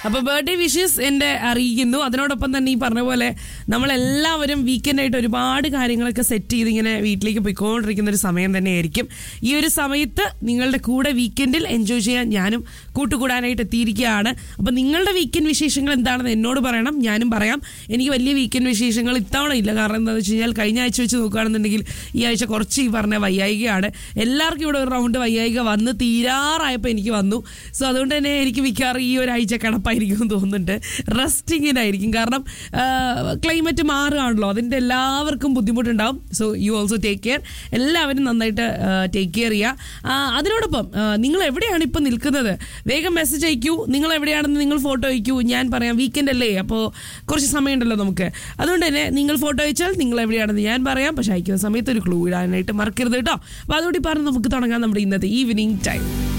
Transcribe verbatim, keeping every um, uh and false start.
അപ്പോൾ birthday wishes എൻ്റെ അറിയിക്കുന്നു. അതിനോടൊപ്പം തന്നെ ഈ പറഞ്ഞ പോലെ നമ്മളെല്ലാവരും വീക്കെൻഡായിട്ട് ഒരുപാട് കാര്യങ്ങളൊക്കെ സെറ്റ് ചെയ്ത് ഇങ്ങനെ വീട്ടിലേക്ക് പോയിക്കൊണ്ടിരിക്കുന്ന ഒരു സമയം തന്നെയായിരിക്കും. ഈ ഒരു സമയത്ത് നിങ്ങളുടെ കൂടെ വീക്കെൻഡിൽ എൻജോയ് ചെയ്യാൻ ഞാനും കൂട്ടുകൂടാനായിട്ട് എത്തിയിരിക്കുകയാണ്. അപ്പോൾ നിങ്ങളുടെ വീക്കെൻഡ് വിശേഷങ്ങൾ എന്താണെന്ന് എന്നോട് പറയണം, ഞാനും പറയാം. എനിക്ക് വലിയ വീക്കെൻഡ് വിശേഷങ്ങൾ ഇത്തവണ ഇല്ല. കാരണം എന്താണെന്ന് വെച്ച് കഴിഞ്ഞാൽ കഴിഞ്ഞ ആഴ്ച വെച്ച് നോക്കുകയാണെന്നുണ്ടെങ്കിൽ ഈ ആഴ്ച കുറച്ച് ഈ പറഞ്ഞ വയ്യായികയാണ്. എല്ലാവർക്കും ഇവിടെ ഒരു റൗണ്ട് വയ്യായിക വന്ന് തീരാറായപ്പോൾ എനിക്ക് വന്നു. സോ അതുകൊണ്ട് തന്നെ എനിക്ക് മിക്കവാറും ഈ ഒരാഴ്ച കിടപ്പായിരിക്കും തോന്നുന്നുണ്ട്, റെസ്റ്റിങ്ങിനായിരിക്കും. കാരണം ക്ലൈമറ്റ് മാറുകയാണല്ലോ, അതിൻ്റെ എല്ലാവർക്കും ബുദ്ധിമുട്ടുണ്ടാവും. So you also take care. എല്ലാവരും നന്നായിട്ട് ടേക്ക് കെയർ ചെയ്യുക. അതിനോടൊപ്പം നിങ്ങൾ എവിടെയാണ് ഇപ്പം നിൽക്കുന്നത് വേഗം മെസ്സേജ് അയക്കൂ. നിങ്ങൾ എവിടെയാണെന്ന് നിങ്ങൾ ഫോട്ടോ അയക്കൂ. ഞാൻ പറയാം, വീക്കെൻഡ് അല്ലേ, അപ്പോൾ കുറച്ച് സമയമുണ്ടല്ലോ നമുക്ക്. അതുകൊണ്ട് തന്നെ നിങ്ങൾ ഫോട്ടോ അയച്ചാൽ നിങ്ങൾ എവിടെയാണെന്ന് ഞാൻ പറയാം. പക്ഷേ അയക്കുന്ന സമയത്ത് ഒരു ക്ലൂ ഇടാനായിട്ട് മറക്കരുത് കേട്ടോ. അപ്പോൾ അതുകൂടി പറഞ്ഞ് നമുക്ക് തുടങ്ങാം നമ്മുടെ ഇന്നത്തെ ഈവനിങ് ടൈം.